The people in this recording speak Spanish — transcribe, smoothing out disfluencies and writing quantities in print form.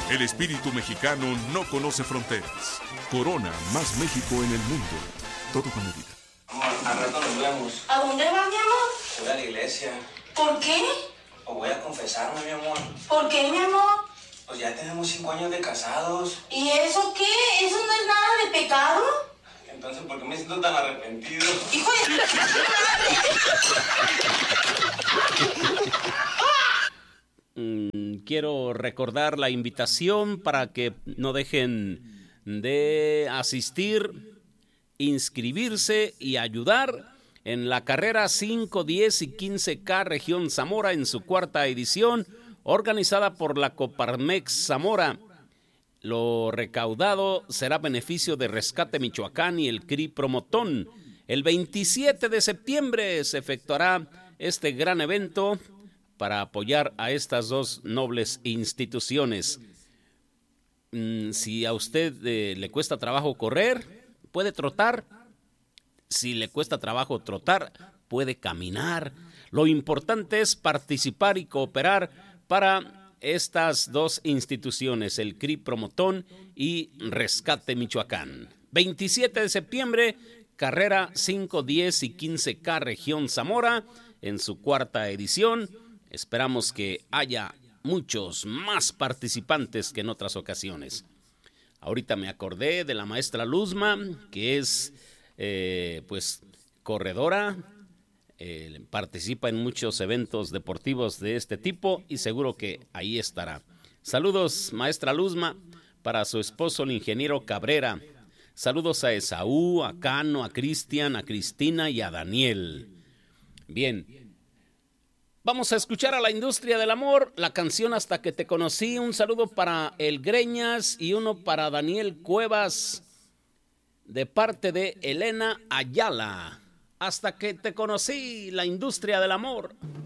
El espíritu mexicano no conoce fronteras. Corona, más México en el mundo. Todo con medida. Amor, al rato nos vemos. ¿A dónde vas, mi amor? Voy a la iglesia. ¿Por qué? O voy a confesarme, mi amor. ¿Por qué, mi amor? Pues ya tenemos 5 años de casados. ¿Y eso qué? ¿Eso no es nada de pecado? Entonces, ¿por qué me siento tan arrepentido? ¡Hijo de... Quiero recordar la invitación para que no dejen de asistir, inscribirse y ayudar en la carrera 5, 10 y 15K Región Zamora en su 4ª edición, organizada por la Coparmex Zamora. Lo recaudado será beneficio de Rescate Michoacán y el CRI Promotón. El 27 de septiembre se efectuará este gran evento para apoyar a estas dos nobles instituciones. Si a usted le cuesta trabajo correr, puede trotar. Si le cuesta trabajo trotar, puede caminar. Lo importante es participar y cooperar para estas dos instituciones, el CRI Promotón y Rescate Michoacán. 27 de septiembre, carrera 5, 10 y 15K Región Zamora en su 4ª edición. Esperamos que haya muchos más participantes que en otras ocasiones. Ahorita me acordé de la maestra Luzma, que es pues corredora, participa en muchos eventos deportivos de este tipo y seguro que ahí estará. Saludos, maestra Luzma, para su esposo, el ingeniero Cabrera. Saludos a Esaú, a Cano, a Cristian, a Cristina y a Daniel. Bien. Vamos a escuchar a la Industria del Amor, la canción Hasta que te conocí. Un saludo para el Greñas y uno para Daniel Cuevas, de parte de Elena Ayala. Hasta que te conocí, la Industria del Amor.